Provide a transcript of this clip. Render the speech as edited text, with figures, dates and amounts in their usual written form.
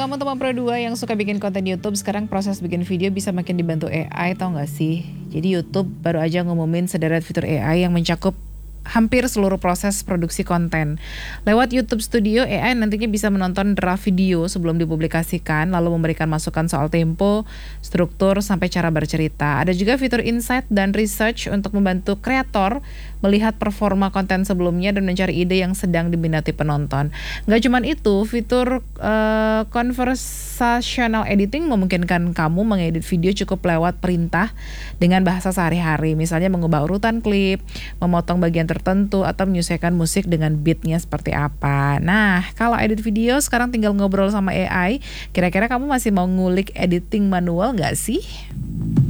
kamu teman Pro 2 yang suka bikin konten YouTube, sekarang proses bikin video bisa makin dibantu AI, tau gak sih? Jadi YouTube baru aja ngumumin sederet fitur AI yang mencakup hampir seluruh proses produksi konten. Lewat YouTube Studio, AI nantinya bisa menonton draft video sebelum dipublikasikan, lalu memberikan masukan soal tempo, struktur, sampai cara bercerita. Ada juga fitur insight dan research untuk membantu kreator melihat performa konten sebelumnya dan mencari ide yang sedang diminati penonton. Gak cuman itu, fitur conversational editing memungkinkan kamu mengedit video cukup lewat perintah dengan bahasa sehari-hari. Misalnya mengubah urutan klip, memotong bagian tertentu, atau menyesuaikan musik dengan beatnya seperti apa. Nah, kalau edit video sekarang tinggal ngobrol sama AI. Kira-kira kamu masih mau ngulik editing manual gak sih?